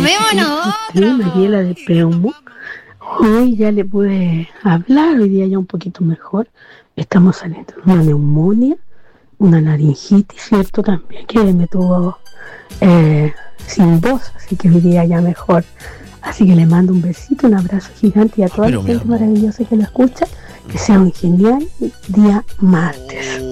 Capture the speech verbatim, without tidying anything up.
Tomémonos otro. Mariela de Peumo. Hoy ya le pude hablar, hoy día ya un poquito mejor. Estamos saliendo de una neumonía, una laringitis, ¿cierto? También que me tuvo eh, sin voz, así que hoy día ya mejor. Así que le mando un besito, un abrazo gigante y a toda Pero la gente mi amor. maravillosa que lo escucha. Que sea un genial día martes.